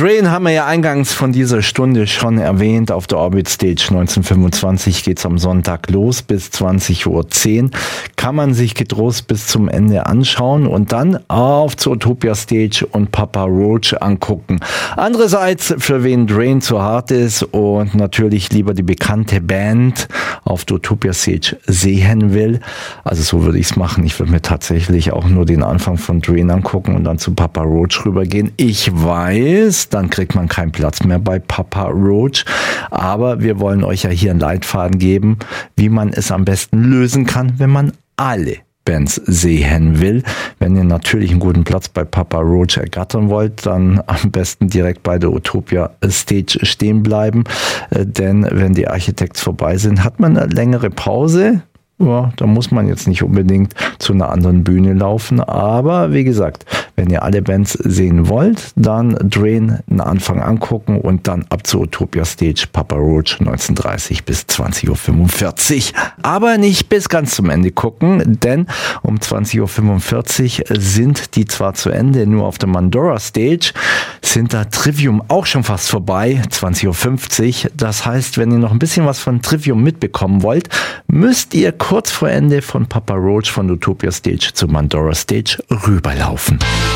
Drain haben wir ja eingangs von dieser Stunde schon erwähnt. Auf der Orbit Stage 1925 geht's am Sonntag los bis 20:10 Uhr. Kann man sich getrost bis zum Ende anschauen und dann auf zur Utopia Stage und Papa Roach angucken. Andererseits, für wen Drain zu hart ist und natürlich lieber die bekannte Band auf der Utopia Stage sehen will, also so würde ich's machen. Ich würde mir tatsächlich auch nur den Anfang von Drain angucken und dann zu Papa Roach rübergehen. Ich weiß, dann kriegt man keinen Platz mehr bei Papa Roach, aber wir wollen euch ja hier einen Leitfaden geben, wie man es am besten lösen kann, wenn man alle Bands sehen will. Wenn ihr natürlich einen guten Platz bei Papa Roach ergattern wollt, dann am besten direkt bei der Utopia Stage stehen bleiben, denn wenn die Architects vorbei sind, hat man eine längere Pause. Ja, da muss man jetzt nicht unbedingt zu einer anderen Bühne laufen, aber wie gesagt, wenn ihr alle Bands sehen wollt, dann Drain einen Anfang angucken und dann ab zur Utopia Stage Papa Roach 19:30 bis 20:45 Uhr. Aber nicht bis ganz zum Ende gucken, denn um 20:45 Uhr sind die zwar zu Ende, nur auf der Mandora Stage sind da Trivium auch schon fast vorbei, 20:50 Uhr. Das heißt, wenn ihr noch ein bisschen was von Trivium mitbekommen wollt, müsst ihr kurz vor Ende von Papa Roach von Utopia Stage zur Mandora Stage rüberlaufen.